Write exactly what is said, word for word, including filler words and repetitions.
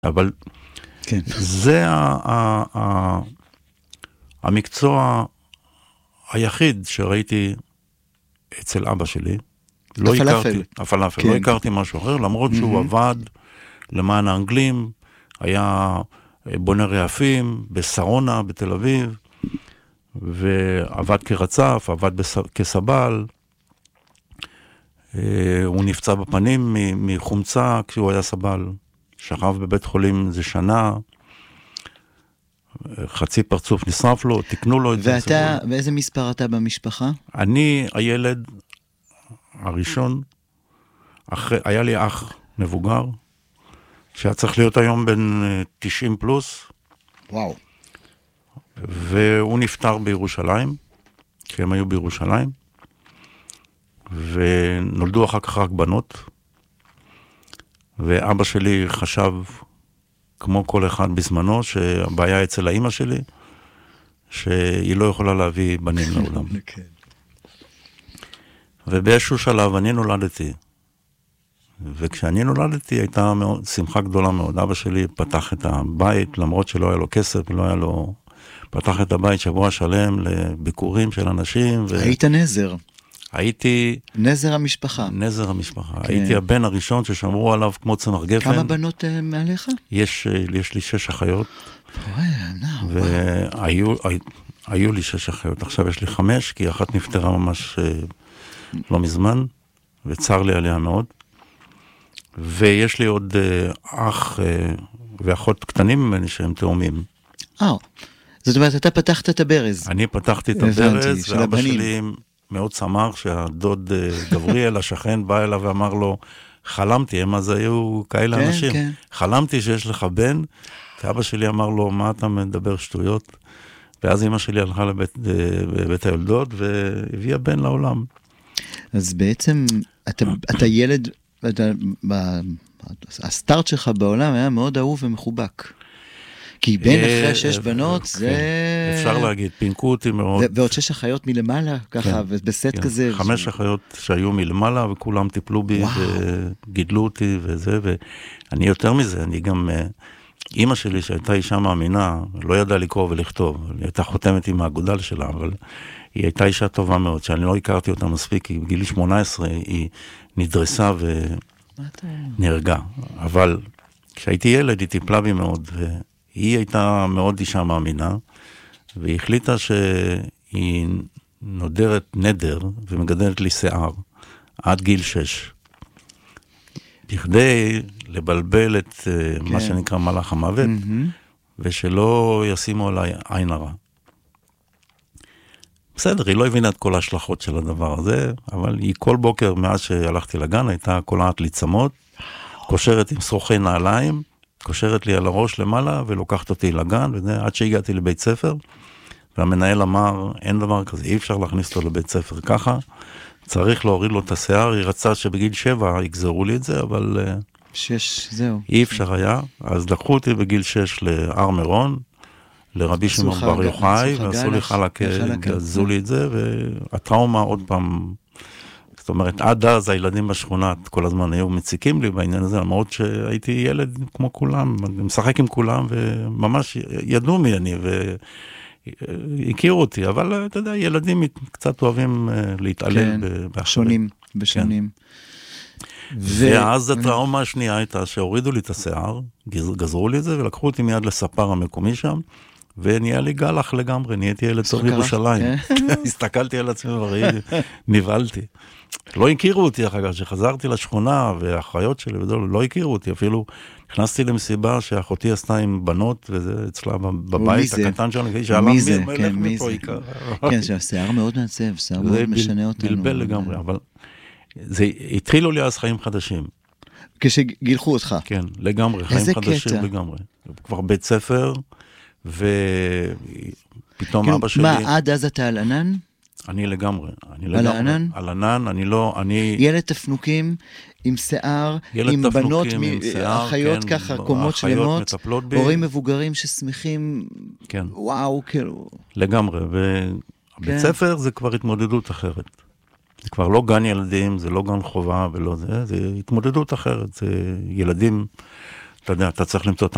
אבל כן. זה ה- ה- ה- המקצוע היחיד שראיתי אצל אבא שלי. לא הפלאפל. הכרתי, הפלאפל, כן. לא הכרתי משהו אחר, למרות שהוא מהמם. עבד למען האנגלים, היה בונה רעפים בשרונה בתל אביב, ועבד כרצף, עבד בס... כסבל. אה, הוא נפצע בפנים מ- מחומצה כשהוא היה סבל. שכב בבית חולים איזה שנה, חצי פרצוף נשרף לו, תקנו לו את זה. ואתה, ואיזה מספר אתה במשפחה? אני הילד הראשון, אחרי, היה לי אח מבוגר, שהיה צריך להיות היום בן אה, תשעים פלוס, וואו. והוא נפטר בירושלים, כי הם היו בירושלים, ונולדו אחר כך רק בנות, ואבא שלי חשב, כמו כל אחד בזמנו, שהבעיה אצל האמא שלי, שהיא לא יכולה להביא בנים לעולם. כן. ובאיזשהו שלב אני נולדתי, וכשאני נולדתי הייתה מאוד, שמחה גדולה מאוד. אבא שלי פתח את הבית, למרות שלא היה לו כסף, לא היה לו... פתח את הבית שבוע שלם לביקורים של אנשים. ו... היית נזר. הייתי... נזר המשפחה. נזר המשפחה. כן. הייתי הבן הראשון ששמרו עליו כמו צמר גפן. כמה בנות אה, מעליך? יש, יש לי שש אחיות, וואי, נא, וואו. והיו היו לי שש אחיות. עכשיו יש לי חמש, כי אחת נפטרה ממש אה, לא מזמן, וצר לי עליה מאוד. ויש לי עוד אה, אח אה, ואחות קטנים ממני שהם תאומים. אה, זאת אומרת, אתה פתחת את הברז. אני פתחתי את הבנתי, הברז, של ואבא הבנים. שלי מאוד שמח שהדוד אה, גבריאל, השכן, בא אליו ואמר לו, חלמתי, הם אז היו כאלה כן, אנשים, כן. חלמתי שיש לך בן, ואבא שלי אמר לו, מה אתה מדבר שטויות? ואז אמא שלי הלכה לבית, אה, בבית היולדות, והביאה בן לעולם. אז בעצם, אתה, אתה ילד, אתה, ב, הסטארט שלך בעולם היה מאוד אהוב ומחובק. כי בין אה, אחרי שש אה, בנות, כן, זה... אפשר להגיד, פינקו אותי מאוד. ו- ועוד שש אחיות מלמעלה, ככה, כן, ובסט כן. כזה. חמש אחיות שהיו מלמעלה, וכולם טיפלו בי, וואו. וגידלו אותי, וזה, ואני יותר מזה, אני גם, אה, אמא שלי שהייתה אישה מאמינה, לא ידעה לקרוא ולכתוב, היא הייתה חותמת עם האגודל שלה, אבל היא הייתה אישה טובה מאוד, שאני לא הכרתי אותה מספיק, כי בגיל שמונה עשרה היא נדרסה מה אתה... ונהרגה, אבל כשהייתי ילד היא טיפלה בי מאוד, והיא הייתה מאוד אישה מאמינה, והיא החליטה שהיא נודרת נדר ומגדלת לי שיער עד גיל שש. בכדי לבלבל את כן. מה שנקרא מלאך המוות, מהמם. ושלא ישימו עליי עין הרע. בסדר, היא לא הבינה את כל ההשלכות של הדבר הזה, אבל היא כל בוקר מאז שהלכתי לגן הייתה קולעת לי צמות, קושרת עם שרוכי נעליים, קושרת לי על הראש למעלה ולוקחת אותי לגן, וזה עד שהגעתי לבית ספר, והמנהל אמר, אין דבר כזה, אי אפשר להכניס אותו לבית ספר ככה, צריך להוריד לו את השיער, היא רצה שבגיל שבע יגזרו לי את זה, אבל שש, זהו. אי אפשר היה, אז לקחו אותי בגיל שש להר מירון, לרבי עשו שמעון לך בר ג- יוחאי, עשו לך ועשו לי גלח, חלק, חלק, גזו לי את זה, והטראומה עוד פעם, זאת אומרת, עד אז הילדים בשכונה כל הזמן היו מציקים לי בעניין הזה, למרות שהייתי ילד כמו כולם, משחק עם כולם, וממש ידעו מי אני, והכירו אותי, אבל אתה יודע, ילדים קצת אוהבים להתעלל כן, באחרים. שונים, בשונים. ואז הטראומה השנייה הייתה שהורידו לי את השיער, גז- גזרו לי את זה, ולקחו אותי מיד לספר המקומי שם, ונהיה לי גלח לגמרי, נהייתי ילד טוב קרה? ירושלים. כן. הסתכלתי על עצמי וראיתי, נבהלתי. לא הכירו אותי אחר כך, שחזרתי לשכונה, והאחיות שלי ודול, לא הכירו אותי, אפילו נכנסתי למסיבה שאחותי עשתה עם בנות, וזה אצלה בבית הקטן שלנו, שאלה מי זה? מי כן, הולך מי מפה, זה? עיקר. כן, שהשיער מאוד מעצב, שיער זה מאוד בל- משנה אותנו. בלבל לגמרי, אבל זה התחילו לי אז חיים חדשים. כשגילחו אותך. כן, לגמרי, חיים איזה חדשים קטע. לגמרי. כבר בית ספר, ופתאום כאילו, אבא שלי... מה, עד אז אתה על ענן? אני לגמרי. אני על לגמרי, הענן? על ענן, אני לא, אני... ילד תפנוקים עם שיער, ילד עם תפנוקים, בנות, עם מ- שיער, אחיות כן, ככה, קומות האחיות שלמות, מטפלות בי. הורים מבוגרים ששמחים, כן, וואו, כאילו, לגמרי. ובית כן. ספר זה כבר התמודדות אחרת. זה כבר לא גן ילדים, זה לא גן חובה ולא זה, זה התמודדות אחרת. זה ילדים, אתה יודע, אתה צריך למצוא את